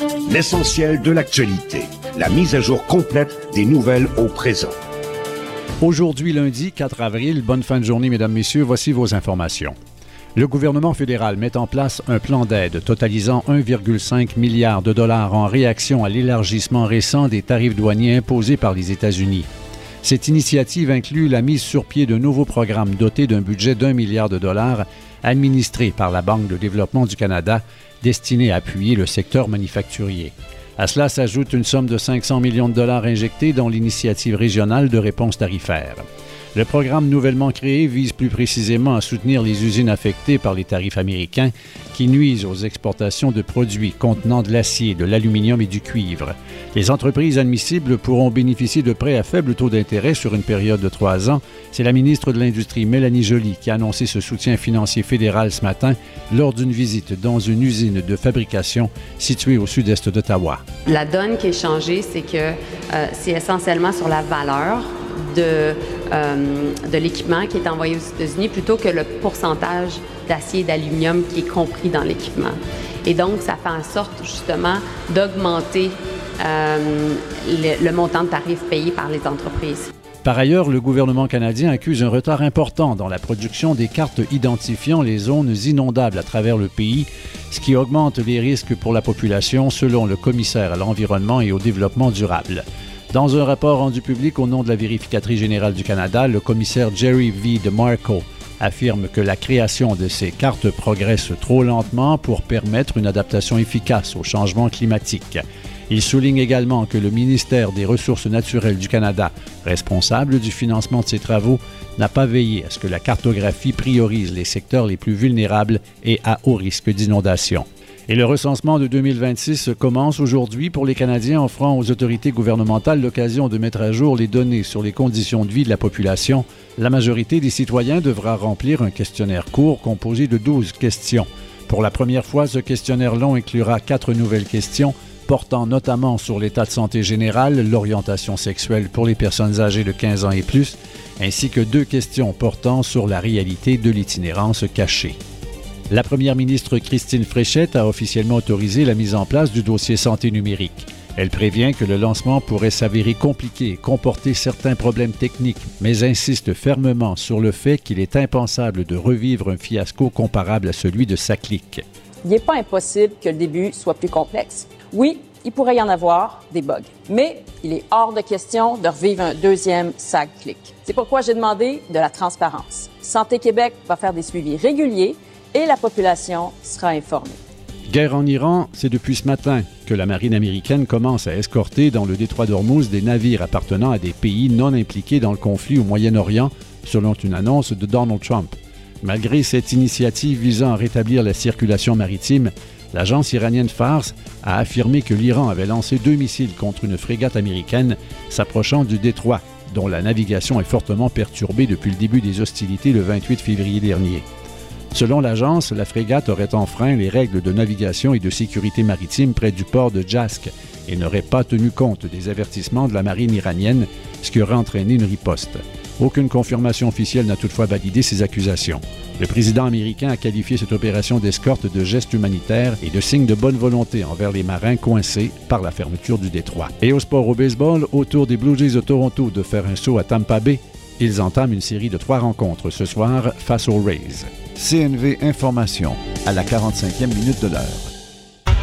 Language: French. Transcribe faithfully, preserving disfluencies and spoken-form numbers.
L'essentiel de l'actualité. La mise à jour complète des nouvelles au présent. Aujourd'hui, lundi quatre avril, bonne fin de journée, mesdames, messieurs. Voici vos informations. Le gouvernement fédéral met en place un plan d'aide totalisant un virgule cinq milliard de dollars en réaction à l'élargissement récent des tarifs douaniers imposés par les États-Unis. Cette initiative inclut la mise sur pied d'un nouveau programme doté d'un budget d'un milliard de dollars administré par la Banque de développement du Canada destiné à appuyer le secteur manufacturier. À cela s'ajoute une somme de cinq cents millions de dollars injectés dans l'initiative régionale de réponse tarifaire. Le programme nouvellement créé vise plus précisément à soutenir les usines affectées par les tarifs américains qui nuisent aux exportations de produits contenant de l'acier, de l'aluminium et du cuivre. Les entreprises admissibles pourront bénéficier de prêts à faible taux d'intérêt sur une période de trois ans. C'est la ministre de l'Industrie, Mélanie Joly, qui a annoncé ce soutien financier fédéral ce matin lors d'une visite dans une usine de fabrication située au sud-est d'Ottawa. La donne qui est changée, c'est que euh, c'est essentiellement sur la valeur de, euh, de l'équipement qui est envoyé aux États-Unis plutôt que le pourcentage d'acier et d'aluminium qui est compris dans l'équipement. Et donc, ça fait en sorte justement d'augmenter euh, le, le montant de tarifs payés par les entreprises. Par ailleurs, le gouvernement canadien accuse un retard important dans la production des cartes identifiant les zones inondables à travers le pays, ce qui augmente les risques pour la population, selon le commissaire à l'environnement et au développement durable. Dans un rapport rendu public au nom de la vérificatrice générale du Canada, le commissaire Jerry V. DeMarco affirme que la création de ces cartes progresse trop lentement pour permettre une adaptation efficace au changement climatique. Il souligne également que le ministère des Ressources naturelles du Canada, responsable du financement de ces travaux, n'a pas veillé à ce que la cartographie priorise les secteurs les plus vulnérables et à haut risque d'inondation. Et le recensement de deux mille vingt-six commence aujourd'hui pour les Canadiens, offrant aux autorités gouvernementales l'occasion de mettre à jour les données sur les conditions de vie de la population. La majorité des citoyens devra remplir un questionnaire court composé de douze questions. Pour la première fois, ce questionnaire long inclura quatre nouvelles questions portant notamment sur l'état de santé général, l'orientation sexuelle pour les personnes âgées de quinze ans et plus, ainsi que deux questions portant sur la réalité de l'itinérance cachée. La première ministre Christine Fréchette a officiellement autorisé la mise en place du dossier santé numérique. Elle prévient que le lancement pourrait s'avérer compliqué et comporter certains problèmes techniques, mais insiste fermement sur le fait qu'il est impensable de revivre un fiasco comparable à celui de SACLIC. Il n'est pas impossible que le début soit plus complexe. Oui, il pourrait y en avoir des bugs, mais il est hors de question de revivre un deuxième SACLIC. C'est pourquoi j'ai demandé de la transparence. Santé Québec va faire des suivis réguliers et la population sera informée. Guerre en Iran, c'est depuis ce matin que la marine américaine commence à escorter dans le détroit d'Ormuz des navires appartenant à des pays non impliqués dans le conflit au Moyen-Orient, selon une annonce de Donald Trump. Malgré cette initiative visant à rétablir la circulation maritime, l'agence iranienne Fars a affirmé que l'Iran avait lancé deux missiles contre une frégate américaine s'approchant du détroit, dont la navigation est fortement perturbée depuis le début des hostilités le vingt-huit février dernier. Selon l'agence, la frégate aurait enfreint les règles de navigation et de sécurité maritime près du port de Jask et n'aurait pas tenu compte des avertissements de la marine iranienne, ce qui aurait entraîné une riposte. Aucune confirmation officielle n'a toutefois validé ces accusations. Le président américain a qualifié cette opération d'escorte de geste humanitaire et de signe de bonne volonté envers les marins coincés par la fermeture du détroit. Et au sport au baseball, au tour des Blue Jays de Toronto de faire un saut à Tampa Bay, ils entament une série de trois rencontres ce soir face aux Rays. C N V Information, à la quarante-cinquième minute de l'heure.